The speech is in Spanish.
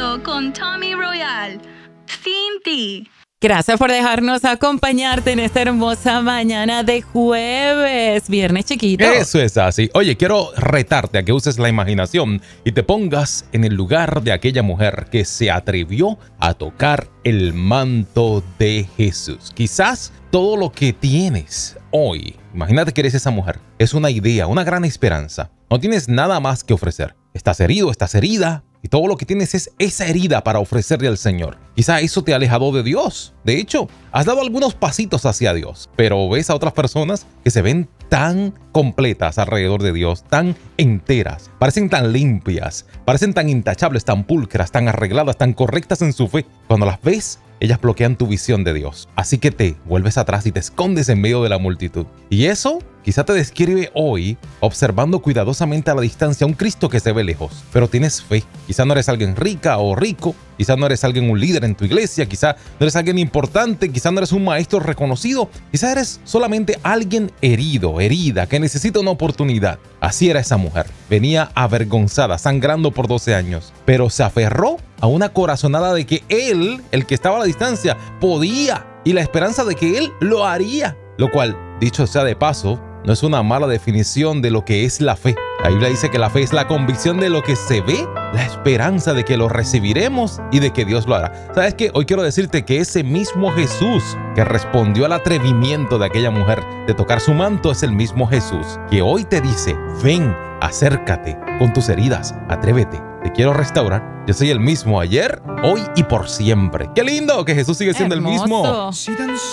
mundo con Tommy Royal. Sin ti. Gracias por dejarnos acompañarte en esta hermosa mañana de jueves, viernes chiquito. Eso es así. Oye, quiero retarte a que uses la imaginación y te pongas en el lugar de aquella mujer que se atrevió a tocar el manto de Jesús. Quizás todo lo que tienes hoy, imagínate que eres esa mujer, es una idea, una gran esperanza. No tienes nada más que ofrecer. Estás herido, estás herida. Y todo lo que tienes es esa herida para ofrecerle al Señor. Quizá eso te ha alejado de Dios. De hecho, has dado algunos pasitos hacia Dios, pero ves a otras personas que se ven tan completas alrededor de Dios, tan enteras, parecen tan limpias, parecen tan intachables, tan pulcras, tan arregladas, tan correctas en su fe. Cuando las ves, ellas bloquean tu visión de Dios. Así que te vuelves atrás y te escondes en medio de la multitud. Y eso quizá te describe hoy observando cuidadosamente a la distancia a un Cristo que se ve lejos, pero tienes fe. Quizá no eres alguien rica o rico, quizá no eres alguien un líder en tu iglesia, quizá no eres alguien importante, quizá no eres un maestro reconocido, quizá eres solamente alguien herido, herida, que necesita una oportunidad. Así era esa mujer. Venía avergonzada, sangrando por 12 años, pero se aferró a una corazonada de que él, el que estaba a la distancia, podía, y la esperanza de que él lo haría. Lo cual, dicho sea de paso, no es una mala definición de lo que es la fe. La Biblia dice que la fe es la convicción de lo que se ve, la esperanza de que lo recibiremos y de que Dios lo hará. ¿Sabes qué? Hoy quiero decirte que ese mismo Jesús que respondió al atrevimiento de aquella mujer de tocar su manto es el mismo Jesús que hoy te dice: ven, acércate con tus heridas, atrévete. Te quiero restaurar. Yo soy el mismo ayer, hoy y por siempre. ¡Qué lindo que Jesús sigue siendo Hermoso. el mismo!